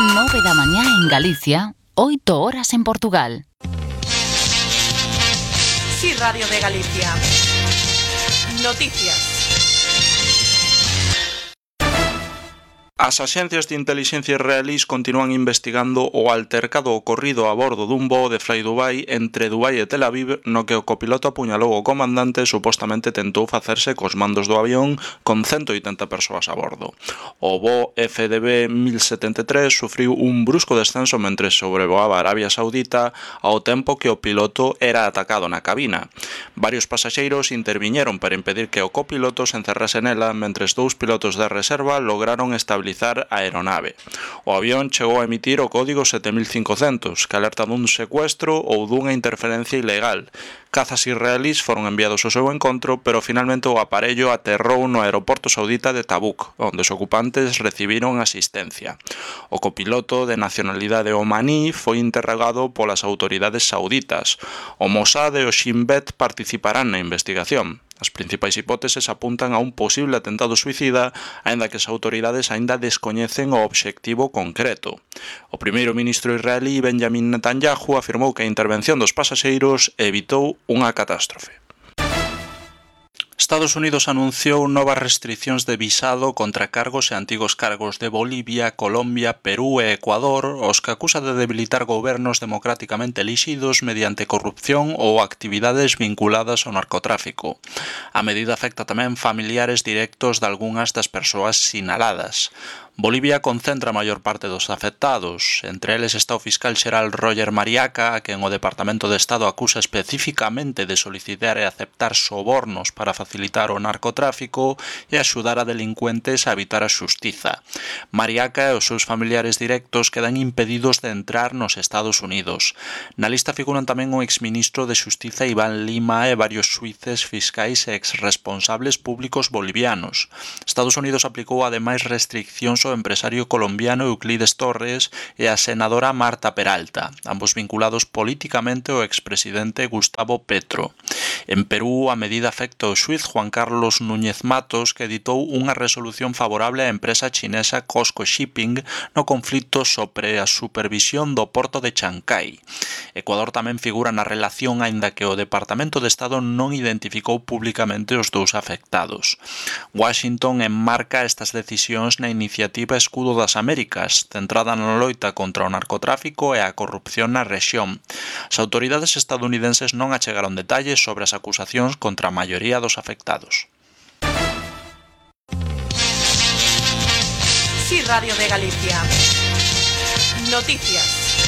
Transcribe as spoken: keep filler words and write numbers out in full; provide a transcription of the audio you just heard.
nove da mañá en Galicia, oito horas en Portugal. Sí, Radio de Galicia. Noticias. As axencias de intelixencia israelís continúan investigando o altercado ocorrido a bordo dun voo de Fly Dubai entre Dubai e Tel Aviv, no que o copiloto apuñalou o comandante e supostamente tentou facerse cos mandos do avión con ciento oitenta persoas a bordo. O voo F D B mil setenta e tres sufriu un brusco descenso mentre sobrevoaba Arabia Saudita ao tempo que o piloto era atacado na cabina. Varios pasaxeiros interviñeron para impedir que o copiloto se encerrase nela, mentres dous pilotos de reserva lograron estabilizar a aeronave. O avión chegou a emitir o código sete mil cincocentos, que alerta dun secuestro ou dunha interferencia ilegal. Cazas israelís foron enviados ao seu encontro, pero finalmente o aparello aterrou no aeroporto saudita de Tabuk, onde os ocupantes recibiron asistencia. O copiloto, de nacionalidade omaní, foi interrogado polas autoridades sauditas. O Mossad e o Shin Bet participarán na investigación. As principais hipóteses apuntan a un posible atentado suicida, aínda que as autoridades aínda descoñecen o obxectivo concreto. O primeiro ministro israelí Benjamin Netanyahu afirmou que a intervención dos pasaxeiros evitou unha catástrofe. Estados Unidos anunciou novas restricións de visado contra cargos e antigos cargos de Bolivia, Colombia, Perú e Ecuador, os que acusa de debilitar gobernos democráticamente elixidos mediante corrupción ou actividades vinculadas ao narcotráfico. A medida afecta tamén familiares directos de algunhas das persoas sinaladas. Bolivia concentra a maior parte dos afectados. Entre eles está o fiscal xeral Roger Mariaca, a quen o Departamento de Estado acusa especificamente de solicitar e aceptar sobornos para facilitar o narcotráfico e axudar a delincuentes a evitar a xustiza. Mariaca e os seus familiares directos quedan impedidos de entrar nos Estados Unidos. Na lista figuran tamén o exministro de Xustiza Iván Lima e varios xuíces fiscais e exresponsables públicos bolivianos. Estados Unidos aplicou ademais restriccións ao empresario colombiano Euclides Torres e a senadora Marta Peralta, ambos vinculados políticamente ao expresidente Gustavo Petro. En Perú, a medida afecta ao xuiz Juan Carlos Núñez Matos, que editou unha resolución favorable á empresa chinesa Cosco Shipping no conflito sobre a supervisión do porto de Chancay. Ecuador tamén figura na relación, aínda que o Departamento de Estado non identificou públicamente os dous afectados. Washington enmarca estas decisións na iniciativa Escudo das Américas, centrada na loita contra o narcotráfico e a corrupción na rexión. As autoridades estadounidenses non achegaron detalles sobre as acusacións contra a maioría dos afectados. Sí, Radio de Galicia. Noticias.